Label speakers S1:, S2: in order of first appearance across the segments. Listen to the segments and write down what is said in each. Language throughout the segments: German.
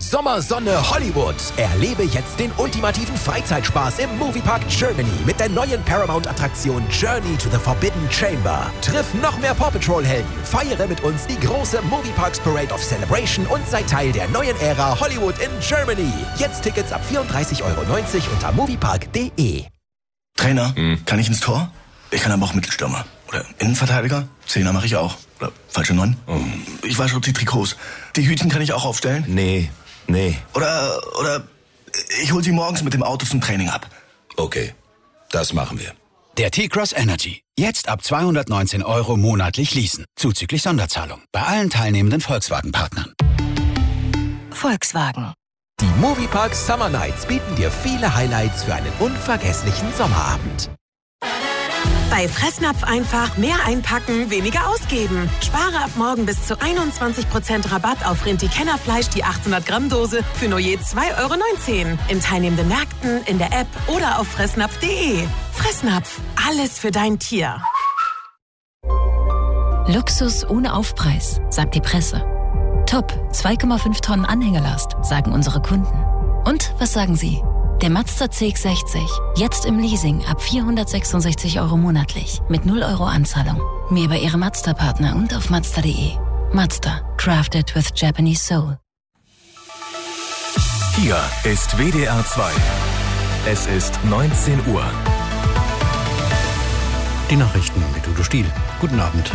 S1: Sommersonne Hollywood. Erlebe jetzt den ultimativen Freizeitspaß im Moviepark Germany mit der neuen Paramount-Attraktion Journey to the Forbidden Chamber. Triff noch mehr Paw Patrol-Helden, feiere mit uns die große Movieparks Parade of Celebration und sei Teil der neuen Ära Hollywood in Germany. Jetzt Tickets ab 34,90 € unter moviepark.de.
S2: Trainer, kann ich ins Tor? Ich kann aber auch Mittelstürmer. Oder Innenverteidiger? Zehner mache ich auch. Oder falsche 9? Ich wasche die Trikots. Die Hütchen kann ich auch aufstellen?
S3: Nee.
S2: Oder ich hol sie morgens mit dem Auto zum Training ab.
S3: Okay, das machen wir.
S4: Der T-Cross Energy. Jetzt ab 219 € monatlich leasen. Zuzüglich Sonderzahlung. Bei allen teilnehmenden Volkswagen-Partnern.
S5: Volkswagen.
S1: Die Moviepark Summer Nights bieten dir viele Highlights für einen unvergesslichen Sommerabend.
S5: Bei Fressnapf einfach mehr einpacken, weniger ausgeben. Spare ab morgen bis zu 21% Rabatt auf Rinti-Kennerfleisch, die 800-Gramm-Dose für nur je 2,19 € in teilnehmenden Märkten, in der App oder auf fressnapf.de. Fressnapf, alles für dein Tier.
S6: Luxus ohne Aufpreis, sagt die Presse. Top, 2,5 Tonnen Anhängelast, sagen unsere Kunden. Und was sagen Sie? Der Mazda CX-60, jetzt im Leasing ab 466 € monatlich, mit 0 € Anzahlung. Mehr über Ihre Mazda-Partner und auf Mazda.de. Mazda, crafted with Japanese soul.
S7: Hier ist WDR 2. Es ist 19 Uhr.
S8: Die Nachrichten mit Udo Stiel. Guten Abend.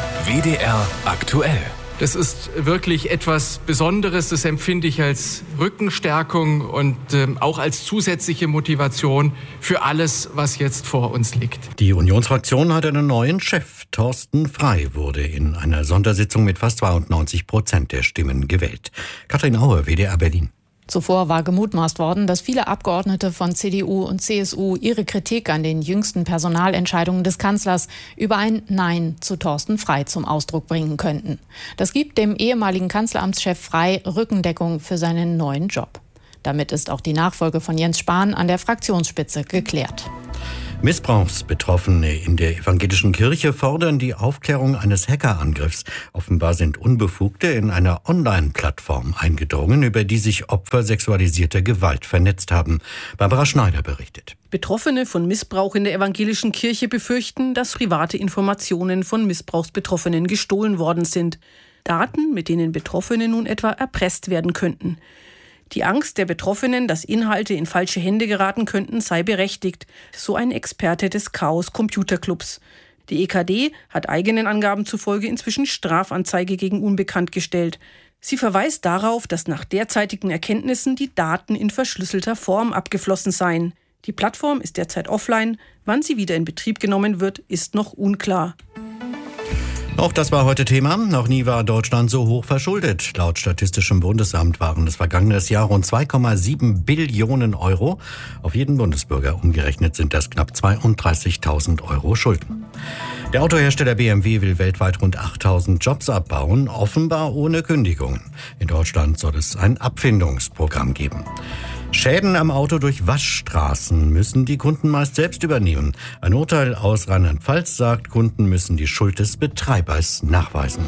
S7: WDR aktuell.
S9: Das ist wirklich etwas Besonderes, das empfinde ich als Rückenstärkung und auch als zusätzliche Motivation für alles, was jetzt vor uns liegt.
S8: Die Unionsfraktion hat einen neuen Chef. Thorsten Frey wurde in einer Sondersitzung mit fast 92% der Stimmen gewählt. Katrin Auer, WDR Berlin.
S10: Zuvor war gemutmaßt worden, dass viele Abgeordnete von CDU und CSU ihre Kritik an den jüngsten Personalentscheidungen des Kanzlers über ein Nein zu Thorsten Frey zum Ausdruck bringen könnten. Das gibt dem ehemaligen Kanzleramtschef Frey Rückendeckung für seinen neuen Job. Damit ist auch die Nachfolge von Jens Spahn an der Fraktionsspitze geklärt.
S8: Missbrauchsbetroffene in der evangelischen Kirche fordern die Aufklärung eines Hackerangriffs. Offenbar sind Unbefugte in einer Online-Plattform eingedrungen, über die sich Opfer sexualisierter Gewalt vernetzt haben. Barbara Schneider berichtet.
S11: Betroffene von Missbrauch in der evangelischen Kirche befürchten, dass private Informationen von Missbrauchsbetroffenen gestohlen worden sind. Daten, mit denen Betroffene nun etwa erpresst werden könnten. Die Angst der Betroffenen, dass Inhalte in falsche Hände geraten könnten, sei berechtigt, so ein Experte des Chaos Computer Clubs. Die EKD hat eigenen Angaben zufolge inzwischen Strafanzeige gegen Unbekannt gestellt. Sie verweist darauf, dass nach derzeitigen Erkenntnissen die Daten in verschlüsselter Form abgeflossen seien. Die Plattform ist derzeit offline. Wann sie wieder in Betrieb genommen wird, ist noch unklar.
S8: Auch das war heute Thema. Noch nie war Deutschland so hoch verschuldet. Laut Statistischem Bundesamt waren es vergangenes Jahr rund 2,7 Billionen €. Auf jeden Bundesbürger umgerechnet sind das knapp 32.000 € Schulden. Der Autohersteller BMW will weltweit rund 8.000 Jobs abbauen, offenbar ohne Kündigungen. In Deutschland soll es ein Abfindungsprogramm geben. Schäden am Auto durch Waschstraßen müssen die Kunden meist selbst übernehmen. Ein Urteil aus Rheinland-Pfalz sagt, Kunden müssen die Schuld des Betreibers nachweisen.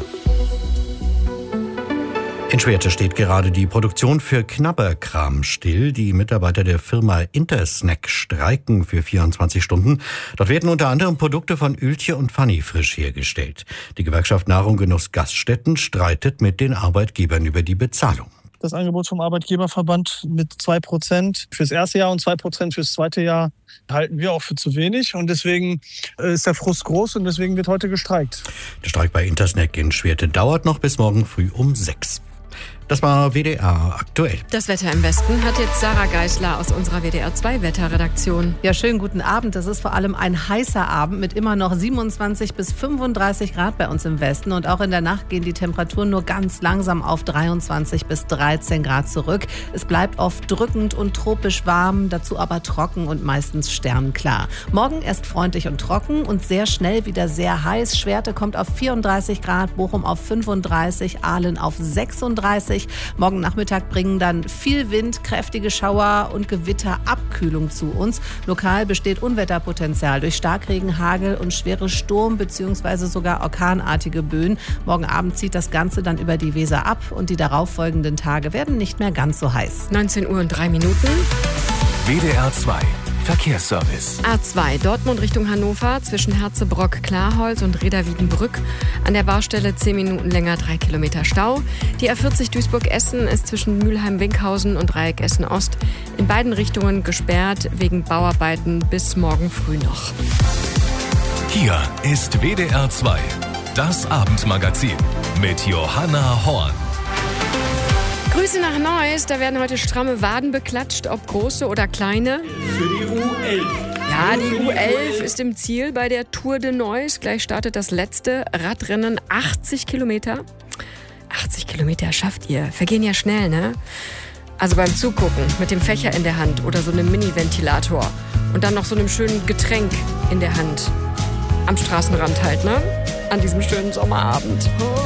S8: In Schwerte steht gerade die Produktion für Knabberkram still. Die Mitarbeiter der Firma Intersnack streiken für 24 Stunden. Dort werden unter anderem Produkte von Ültje und Fanny frisch hergestellt. Die Gewerkschaft Nahrung Genuss Gaststätten streitet mit den Arbeitgebern über die Bezahlung.
S12: Das Angebot vom Arbeitgeberverband mit 2% fürs erste Jahr und 2% fürs zweite Jahr halten wir auch für zu wenig. Und deswegen ist der Frust groß und deswegen wird heute gestreikt.
S8: Der Streik bei Intersnack in Schwerte dauert noch bis morgen früh um 6. Das war WDR aktuell.
S13: Das Wetter im Westen hat jetzt Sarah Geisler aus unserer WDR 2 Wetterredaktion.
S14: Ja, schönen guten Abend. Das ist vor allem ein heißer Abend mit immer noch 27 bis 35 Grad bei uns im Westen. Und auch in der Nacht gehen die Temperaturen nur ganz langsam auf 23 bis 13 Grad zurück. Es bleibt oft drückend und tropisch warm, dazu aber trocken und meistens sternklar. Morgen erst freundlich und trocken und sehr schnell wieder sehr heiß. Schwerte kommt auf 34 Grad, Bochum auf 35, Aalen auf 36. 22. Morgen Nachmittag bringen dann viel Wind, kräftige Schauer und Gewitter Abkühlung zu uns. Lokal besteht Unwetterpotenzial durch Starkregen, Hagel und schwere Sturm- bzw. sogar orkanartige Böen. Morgen Abend zieht das Ganze dann über die Weser ab und die darauffolgenden Tage werden nicht mehr ganz so heiß.
S13: 19 Uhr und 3 Minuten.
S7: WDR 2 Verkehrsservice.
S13: A2 Dortmund Richtung Hannover zwischen Herzebrock-Klarholz und Reda-Wiedenbrück. An der Baustelle 10 Minuten länger, 3 Kilometer Stau. Die A40 Duisburg-Essen ist zwischen Mülheim-Winkhausen und Dreieck Essen-Ost in beiden Richtungen gesperrt wegen Bauarbeiten bis morgen früh noch.
S7: Hier ist WDR 2, das Abendmagazin mit Johanna Horn.
S13: Grüße nach Neuss, da werden heute stramme Waden beklatscht, ob große oder kleine.
S15: Für die U11.
S13: Ja, die U11 ist im Ziel bei der Tour de Neuss. Gleich startet das letzte Radrennen, 80 Kilometer. 80 Kilometer schafft ihr, vergehen ja schnell, ne? Also beim Zugucken mit dem Fächer in der Hand oder so einem Mini-Ventilator und dann noch so einem schönen Getränk in der Hand. Am Straßenrand halt, ne? An diesem schönen Sommerabend.